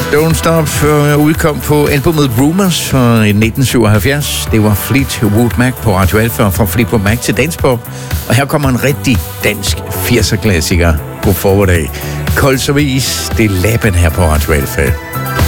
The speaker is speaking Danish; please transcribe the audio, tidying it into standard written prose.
Don't Stop udkom på albumet Rumors fra 1977. Det var Fleetwood Mac på Radio Alpha, fra Fleetwood Mac til danspop. Og her kommer en rigtig dansk 80'er klassiker. God formiddag. Kold som is, det er Laban her på Radio Alpha.